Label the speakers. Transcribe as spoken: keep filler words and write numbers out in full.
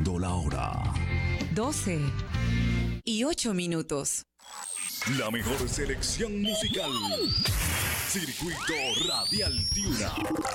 Speaker 1: Marcando la hora.
Speaker 2: doce y ocho minutos.
Speaker 1: La mejor selección musical. Circuito Radial Tiuna.